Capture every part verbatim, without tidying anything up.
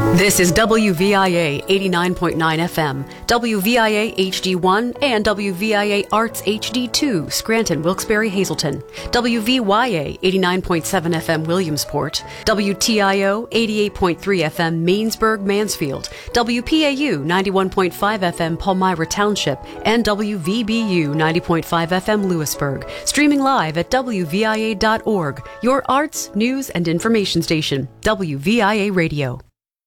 This is W V I A eighty-nine point nine F M, W V I A H D one, and W V I A Arts H D two, Scranton, Wilkes-Barre, Hazleton, W V Y A eighty-nine point seven F M, Williamsport, W T I O eighty-eight point three F M, Mainsburg, Mansfield, W P A U ninety-one point five F M, Palmyra Township, and W V B U ninety point five F M, Lewisburg. Streaming live at W V I A dot org, your arts, news, and information station, W V I A Radio.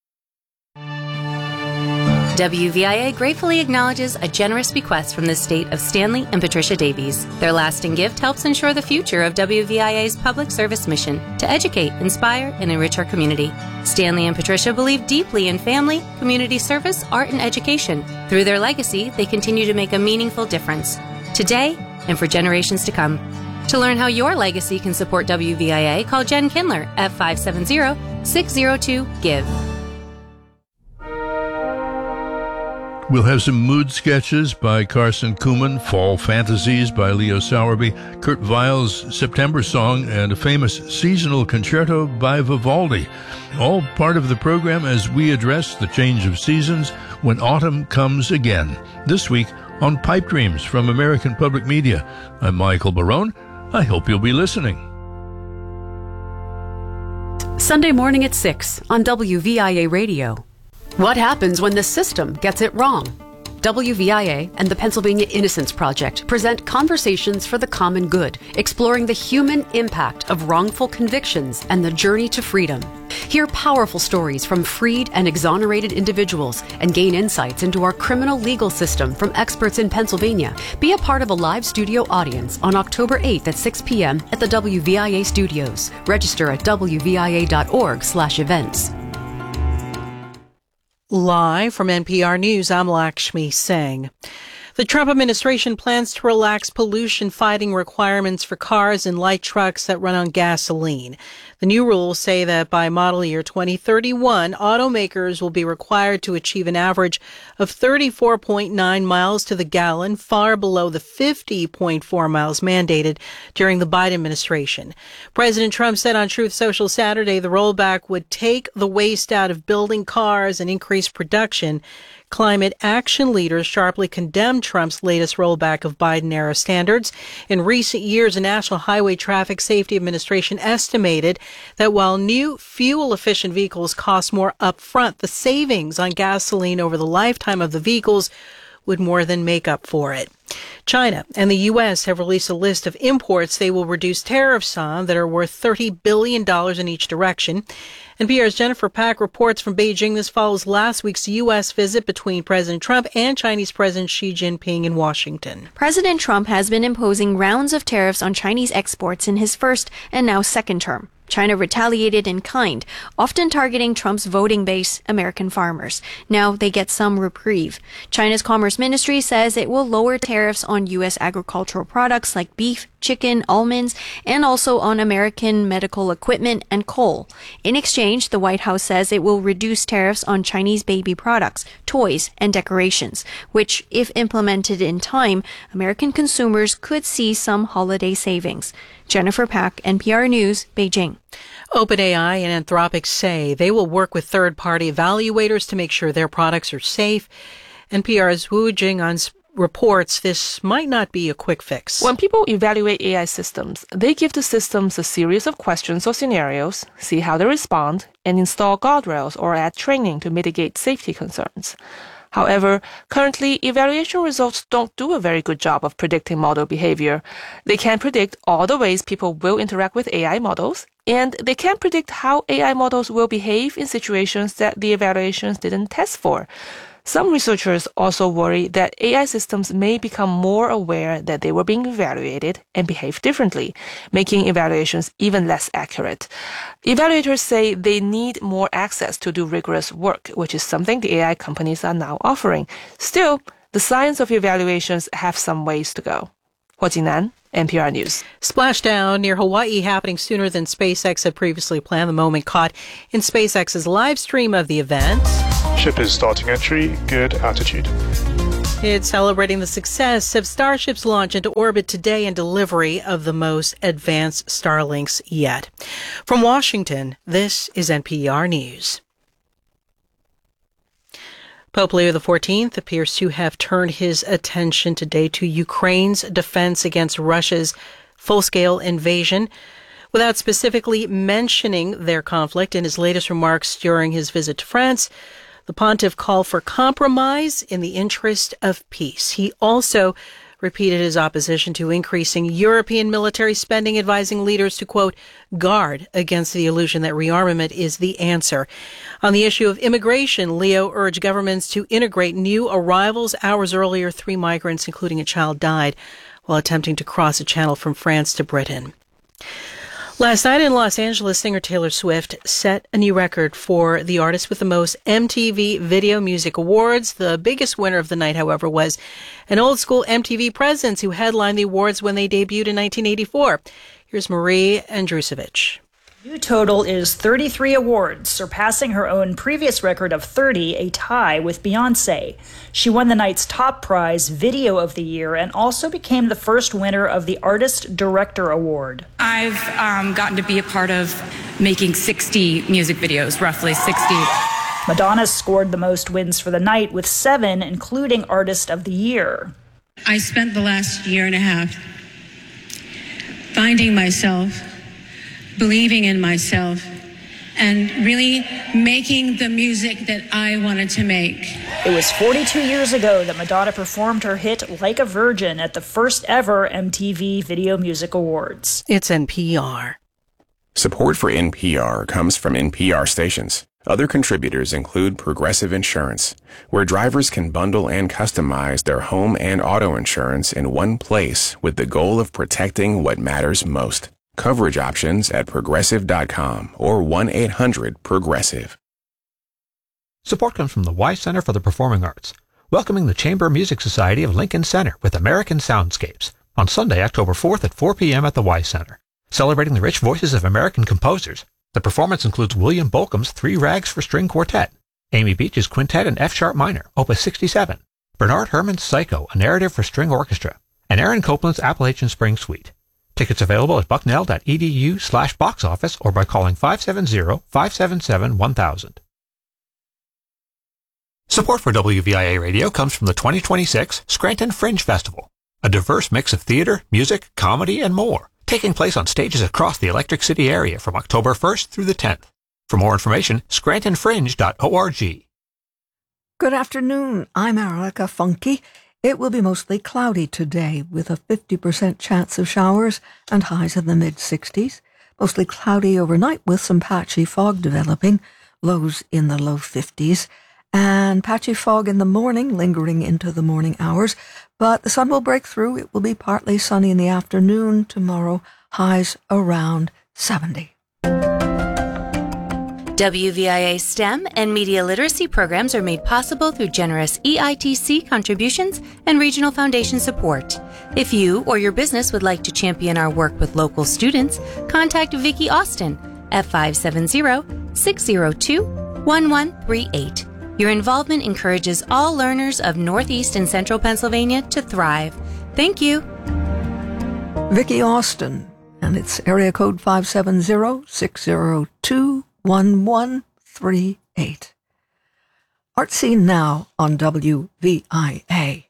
W V I A gratefully acknowledges a generous bequest from the state of Stanley and Patricia Davies. Their lasting gift helps ensure the future of W V I A's public service mission to educate, inspire, and enrich our community. Stanley and Patricia believe deeply in family, community service, art, and education. Through their legacy, they continue to make a meaningful difference, today and for generations to come. To learn how your legacy can support W V I A, call Jen Kindler at five seven zero, six zero two, GIVE. We'll have some mood sketches by Carson Kuhlman, Fall Fantasies by Leo Sowerby, Kurt Weill's September Song, and a famous seasonal concerto by Vivaldi. All part of the program as we address the change of seasons when autumn comes again. This week on Pipe Dreams from American Public Media. I'm Michael Barone. I hope you'll be listening. Sunday morning at six on W V I A Radio. What happens when the system gets it wrong? W V I A and the Pennsylvania Innocence Project present Conversations for the Common Good, exploring the human impact of wrongful convictions and the journey to freedom. Hear powerful stories from freed and exonerated individuals and gain insights into our criminal legal system from experts in Pennsylvania. Be a part of a live studio audience on October eighth at six p.m. at the W V I A studios. Register at W V I A dot org slash events. Live from N P R News, I'm Lakshmi Singh. The Trump administration plans to relax pollution-fighting requirements for cars and light trucks that run on gasoline. The new rules say that by model year twenty thirty-one, automakers will be required to achieve an average of thirty-four point nine miles to the gallon, far below the fifty point four miles mandated during the Biden administration. President Trump said on Truth Social Saturday the rollback would take the waste out of building cars and increase production. Climate action leaders sharply condemned Trump's latest rollback of Biden-era standards. In recent years, the National Highway Traffic Safety Administration estimated that while new fuel-efficient vehicles cost more upfront, the savings on gasoline over the lifetime of the vehicles would more than make up for it. China and the U S have released a list of imports they will reduce tariffs on that are worth thirty billion dollars in each direction. N P R's Jennifer Pack reports from Beijing. This follows last week's U S visit between President Trump and Chinese President Xi Jinping in Washington. President Trump has been imposing rounds of tariffs on Chinese exports in his first and now second term. China retaliated in kind, often targeting Trump's voting base, American farmers. Now they get some reprieve. China's Commerce Ministry says it will lower tariffs on U S agricultural products like beef, chicken, almonds, and also on American medical equipment and coal. In exchange, the White House says it will reduce tariffs on Chinese baby products, toys, and decorations, which, if implemented in time, American consumers could see some holiday savings. Jennifer Pack, N P R News, Beijing. OpenAI and Anthropic say they will work with third-party evaluators to make sure their products are safe. N P R's Wu Jing'an reports this might not be a quick fix. When people evaluate A I systems, they give the systems a series of questions or scenarios, see how they respond, and install guardrails or add training to mitigate safety concerns. However, currently, evaluation results don't do a very good job of predicting model behavior. They can't predict all the ways people will interact with A I models, and they can't predict how A I models will behave in situations that the evaluations didn't test for. Some researchers also worry that A I systems may become more aware that they were being evaluated and behave differently, making evaluations even less accurate. Evaluators say they need more access to do rigorous work, which is something the A I companies are now offering. Still, the science of evaluations have some ways to go. Hua Jingnan, N P R News. Splashdown near Hawaii happening sooner than SpaceX had previously planned. The moment caught in SpaceX's live stream of the event. Ship is starting entry, good altitude. It's celebrating the success of Starship's launch into orbit today and delivery of the most advanced Starlinks yet. From Washington, this is N P R News. Pope Leo the fourteenth appears to have turned his attention today to Ukraine's defense against Russia's full-scale invasion, without specifically mentioning their conflict. In his latest remarks during his visit to France, the pontiff called for compromise in the interest of peace. He also repeated his opposition to increasing European military spending, advising leaders to, quote, guard against the illusion that rearmament is the answer. On the issue of immigration, Leo urged governments to integrate new arrivals. Hours earlier, three migrants, including a child, died while attempting to cross a channel from France to Britain. Last night in Los Angeles, singer Taylor Swift set a new record for the artist with the most M T V Video Music Awards. The biggest winner of the night, however, was an old-school M T V presence who headlined the awards when they debuted in nineteen eighty-four. Here's Marie Andrusevich. New total is thirty-three awards, surpassing her own previous record of thirty, a tie with Beyoncé. She won the night's top prize, Video of the Year, and also became the first winner of the Artist Director Award. I've um, gotten to be a part of making sixty music videos, roughly sixty. Madonna scored the most wins for the night with seven, including Artist of the Year. I spent the last year and a half finding myself, believing in myself, and really making the music that I wanted to make. It was forty-two years ago that Madonna performed her hit Like a Virgin at the first ever M T V Video Music Awards. It's N P R. Support for N P R comes from N P R stations. Other contributors include Progressive Insurance, where drivers can bundle and customize their home and auto insurance in one place with the goal of protecting what matters most. Coverage options at progressive dot com or one eight hundred progressive. Support comes from the Wise Center for the Performing Arts, welcoming the Chamber Music Society of Lincoln Center with American Soundscapes on Sunday, October fourth at four p.m. at the Wise Center. Celebrating the rich voices of American composers, the performance includes William Bolcom's Three Rags for String Quartet, Amy Beach's Quintet in F-sharp minor, Opus sixty-seven, Bernard Herrmann's Psycho, a narrative for string orchestra, and Aaron Copland's Appalachian Spring Suite. Tickets available at bucknell.edu slash box office or by calling five seven zero, five seven seven, one thousand. Support for W V I A Radio comes from the twenty twenty-six Scranton Fringe Festival, a diverse mix of theater, music, comedy, and more, taking place on stages across the Electric City area from October first through the tenth. For more information, scranton fringe dot org. Good afternoon. I'm Erica Funky. It will be mostly cloudy today with a fifty percent chance of showers and highs in the mid-sixties. Mostly cloudy overnight with some patchy fog developing, lows in the low fifties. And patchy fog in the morning, lingering into the morning hours. But the sun will break through. It will be partly sunny in the afternoon tomorrow. Highs around seventy. W V I A STEM and media literacy programs are made possible through generous E I T C contributions and regional foundation support. If you or your business would like to champion our work with local students, contact Vicki Austin at five seven zero, six zero two, one one three eight. Your involvement encourages all learners of Northeast and Central Pennsylvania to thrive. Thank you. Vicki Austin, and it's area code five seven zero, six zero two, one one three eight. Art Scene now on W V I A.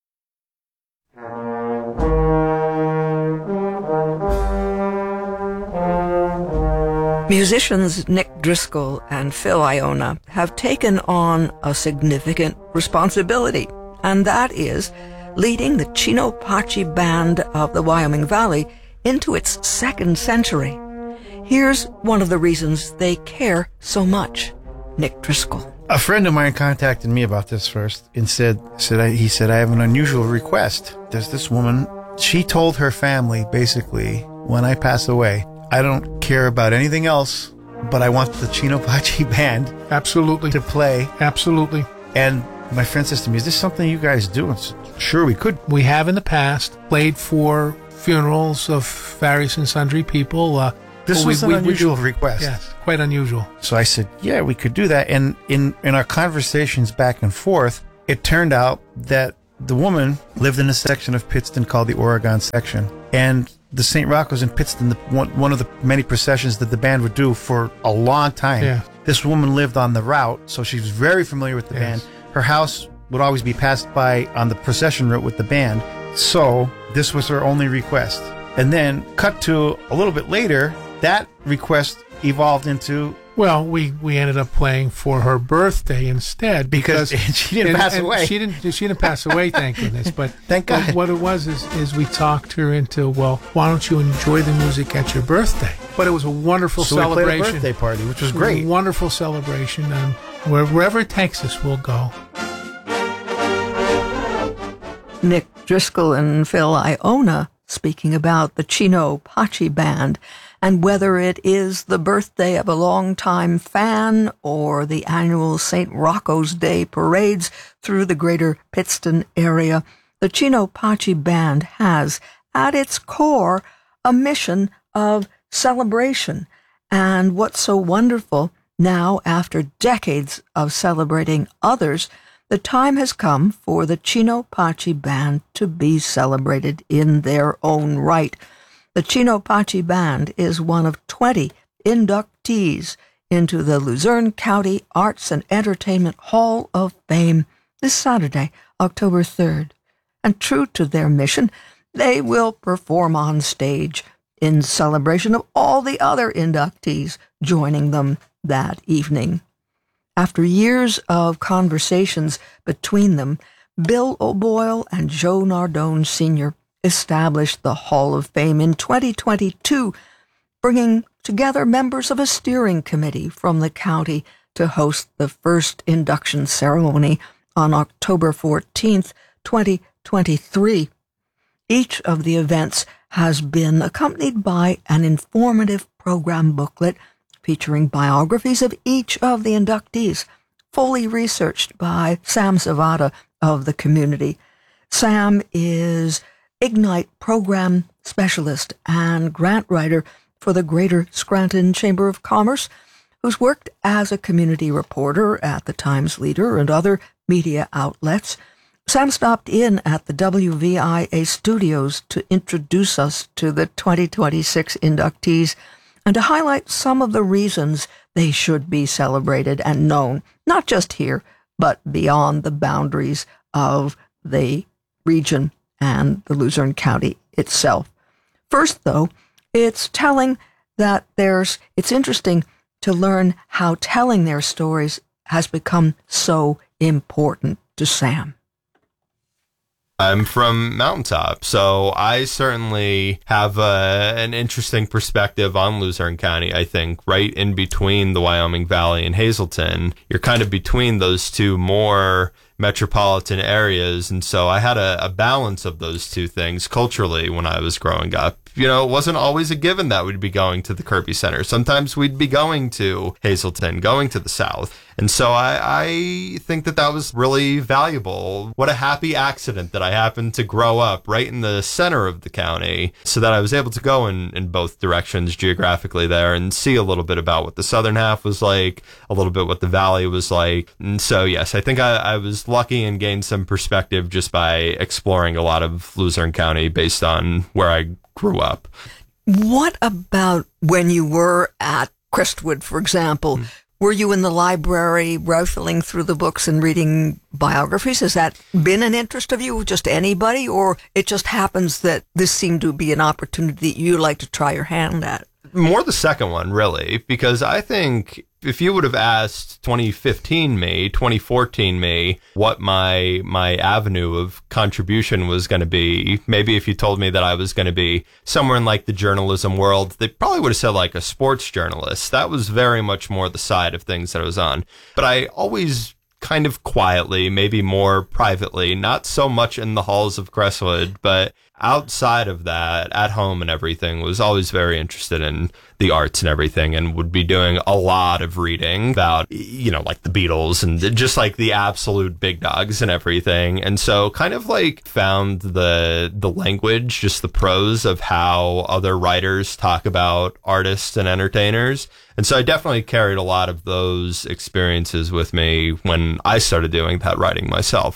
Musicians Nick Driscoll and Phil Iona have taken on a significant responsibility, and that is leading the Chinopachi Band of the Wyoming Valley into its second century. Here's one of the reasons they care so much. Nick Driscoll. A friend of mine contacted me about this first and said, said I, he said, I have an unusual request. There's this woman. She told her family, basically, when I pass away, I don't care about anything else, but I want the Chinopachi Band absolutely to play. Absolutely. And my friend says to me, is this something you guys do? And said, sure, we could. We have in the past played for funerals of various and sundry people. Uh, This well, was we, an we, unusual we, request. Yes, quite unusual. So I said, yeah, we could do that. And in, in our conversations back and forth, it turned out that the woman lived in a section of Pittston called the Oregon section. And the Saint Rocco's in Pittston, the, one, one of the many processions that the band would do for a long time. Yeah. This woman lived on the route, so she was very familiar with the yes. band. her house would always be passed by on the procession route with the band. So this was her only request. And then cut to a little bit later, that request evolved into... Well, we, we ended up playing for her birthday instead because, because she didn't and, pass and away. She didn't. She didn't pass away, thank goodness. But thank God. What it was is, is we talked her into, well, why don't you enjoy the music at your birthday? But it was a wonderful so celebration. We played a birthday party, which was great. A wonderful celebration, and wherever it takes us, we'll go. Nick Driscoll and Phil Iona speaking about the Chino Pachi Band and whether it is the birthday of a longtime fan or the annual Saint Rocco's Day parades through the greater Pittston area. The Chino Pachi Band has, at its core, a mission of celebration. And what's so wonderful, now after decades of celebrating others, the time has come for the Chino Pachi Band to be celebrated in their own right. The Chino Pachi Band is one of twenty inductees into the Luzerne County Arts and Entertainment Hall of Fame this Saturday, October third. And true to their mission, they will perform on stage in celebration of all the other inductees joining them that evening. After years of conversations between them, Bill O'Boyle and Joe Nardone Senior established the Hall of Fame in twenty twenty-two, bringing together members of a steering committee from the county to host the first induction ceremony on October fourteenth, twenty twenty-three. Each of the events has been accompanied by an informative program booklet featuring biographies of each of the inductees, fully researched by Sam Zavada of the community. Sam is Ignite Program Specialist and grant writer for the Greater Scranton Chamber of Commerce, who's worked as a community reporter at the Times Leader and other media outlets. Sam stopped in at the W V I A studios to introduce us to the twenty twenty-six inductees and to highlight some of the reasons they should be celebrated and known, not just here, but beyond the boundaries of the region and the Luzerne County itself. First, though, it's telling that there's, it's interesting to learn how telling their stories has become so important to Sam. I'm from Mountaintop, so I certainly have a, an interesting perspective on Luzerne County, I think, right in between the Wyoming Valley and Hazleton. You're kind of between those two more metropolitan areas, and so I had a, a balance of those two things culturally when I was growing up. You know, it wasn't always a given that we'd be going to the Kirby Center. Sometimes we'd be going to Hazleton, going to the South. And so I, I think that that was really valuable. What a happy accident that I happened to grow up right in the center of the county so that I was able to go in, in both directions geographically there and see a little bit about what the southern half was like, a little bit what the valley was like. And so, yes, I think I, I was lucky and gained some perspective just by exploring a lot of Luzerne County based on where I grew up. What about when you were at Crestwood, for example? Mm. Were you in the library rifling through the books and reading biographies? Has that been an interest of you, just anybody, or it just happens that this seemed to be an opportunity that you like to try your hand at? More the second one, really, because I think if you would have asked twenty fifteen me, twenty fourteen me, what my my avenue of contribution was going to be, maybe if you told me that I was going to be somewhere in like the journalism world, they probably would have said like a sports journalist. That was very much more the side of things that I was on. But I always kind of quietly, maybe more privately, not so much in the halls of Crestwood, but outside of that, at home and everything, was always very interested in the arts and everything, and would be doing a lot of reading about, you know, like the Beatles and just like the absolute big dogs and everything. And so kind of like found the the language, just the prose of how other writers talk about artists and entertainers. And so I definitely carried a lot of those experiences with me when I started doing that writing myself.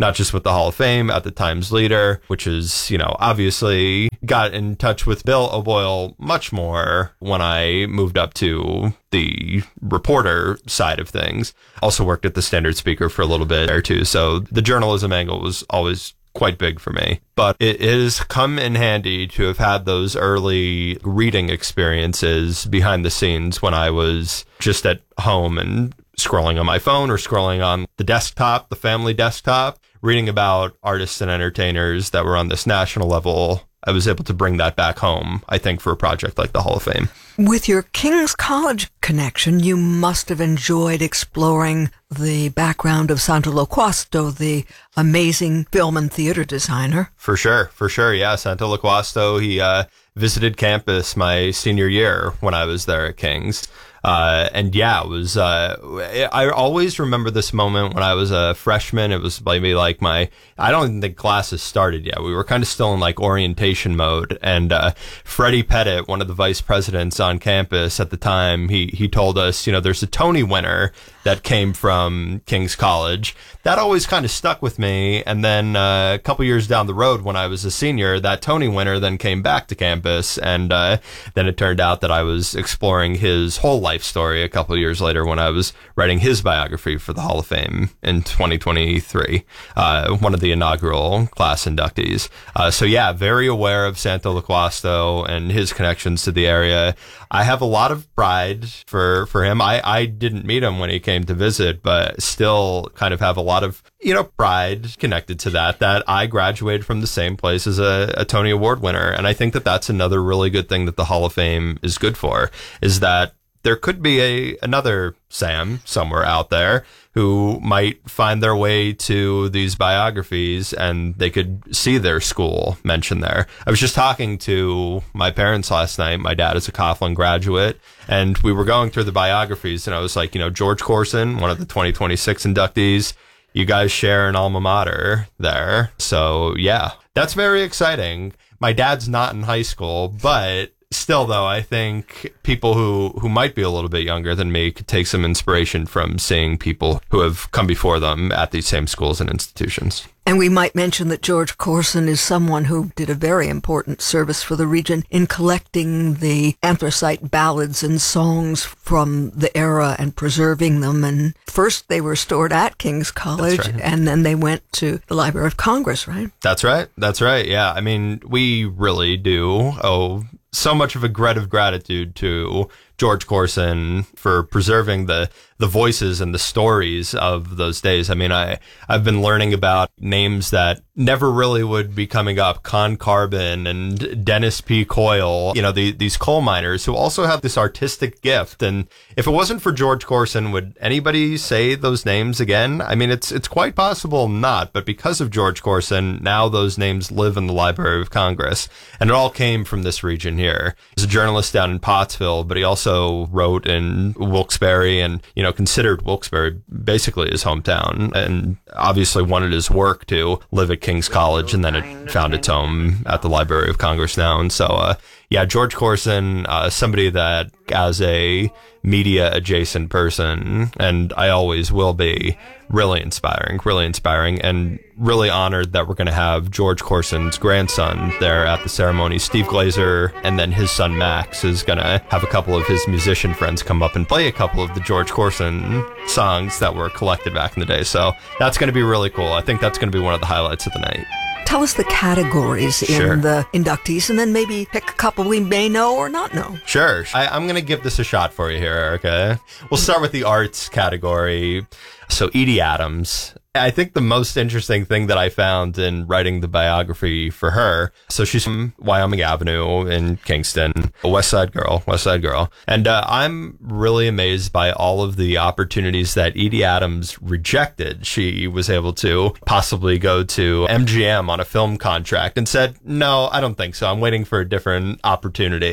not just with the Hall of Fame, at the Times Leader, which is, you know, obviously got in touch with Bill O'Boyle much more when I moved up to the reporter side of things. Also worked at the Standard Speaker for a little bit there too. So the journalism angle was always quite big for me. But it has come in handy to have had those early reading experiences behind the scenes when I was just at home and scrolling on my phone or scrolling on the desktop, the family desktop, reading about artists and entertainers that were on this national level. I was able to bring that back home, I think, for a project like the Hall of Fame. With your King's College connection, you must have enjoyed exploring the background of Santo Loquasto, the amazing film and theater designer. For sure, for sure, yeah. Santo Loquasto, he uh, visited campus my senior year when I was there at King's. Uh, and yeah, it was, uh, I always remember this moment when I was a freshman. It was maybe like my, I don't even think classes started yet. We were kind of still in like orientation mode. And, uh, Freddie Pettit, one of the vice presidents on campus at the time, he, he told us, you know, there's a Tony winner that came from King's College. That always kind of stuck with me. And then, uh, a couple years down the road when I was a senior, that Tony winner then came back to campus. And, uh, then it turned out that I was exploring his whole life story a couple of years later when I was writing his biography for the Hall of Fame in twenty twenty-three, uh, one of the inaugural class inductees. Uh, so yeah, very aware of Santo Loquasto and his connections to the area. I have a lot of pride for, for him. I, I didn't meet him when he came to visit, but still kind of have a lot of, you know, pride connected to that, that I graduated from the same place as a, a Tony Award winner. And I think that that's another really good thing that the Hall of Fame is good for, is that there could be a another Sam somewhere out there who might find their way to these biographies and they could see their school mentioned there. I was just talking to my parents last night. My dad is a Coughlin graduate, and we were going through the biographies, and I was like, you know, George Corson, one of the twenty twenty-six inductees, you guys share an alma mater there. So yeah, that's very exciting. My dad's not in high school, but still, though, I think people who, who might be a little bit younger than me could take some inspiration from seeing people who have come before them at these same schools and institutions. And we might mention that George Corson is someone who did a very important service for the region in collecting the anthracite ballads and songs from the era and preserving them. And first they were stored at King's College, right, and then they went to the Library of Congress, right? That's right. That's right. Yeah. I mean, we really do owe so much of a debt of gratitude to George Corson for preserving the the voices and the stories of those days. I mean, I, I've been learning about names that never really would be coming up. Con Carbon and Dennis P. Coyle, you know, the, these coal miners who also have this artistic gift. And if it wasn't for George Corson, would anybody say those names again? I mean, it's it's quite possible not, but because of George Corson, now those names live in the Library of Congress. And it all came from this region here. He was a journalist down in Pottsville, but he also wrote in Wilkes-Barre and, you know, considered Wilkes-Barre basically his hometown, and obviously wanted his work to live at King's College, and then it found its home at the Library of Congress now. And so, uh, yeah, George Corson, uh, somebody that as a media adjacent person, and I always will be, really inspiring, really inspiring, and really honored that we're going to have George Corson's grandson there at the ceremony. Steve Glazer, and then his son Max is going to have a couple of his musician friends come up and play a couple of the George Corson songs that were collected back in the day. So that's going to be really cool. I think that's going to be one of the highlights of the night. Tell us the categories in Sure. the inductees, and then maybe pick a couple we may know or not know. Sure. I, I'm going to give this a shot for you here, Erica. We'll start with the arts category. So Edie Adams. I think the most interesting thing that I found in writing the biography for her, so she's from Wyoming Avenue in Kingston, a West Side girl, West Side girl. And uh, I'm really amazed by all of the opportunities that Edie Adams rejected. She was able to possibly go to M G M on a film contract and said, no, I don't think so. I'm waiting for a different opportunity.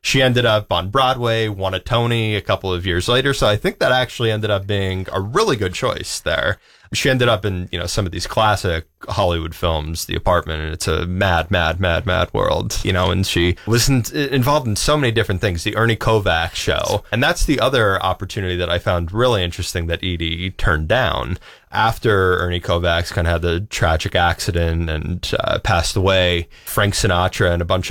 she ended up on Broadway, won a Tony a couple of years later. So I think that actually ended up being a really good choice there. She ended up in, you know, some of these classic Hollywood films, The Apartment, and it's a mad, mad, mad, mad world, you know, and she was in, involved in so many different things, the Ernie Kovacs show. And that's the other opportunity that I found really interesting that Edie turned down. After Ernie Kovacs kind of had the tragic accident and uh, passed away, Frank Sinatra and a bunch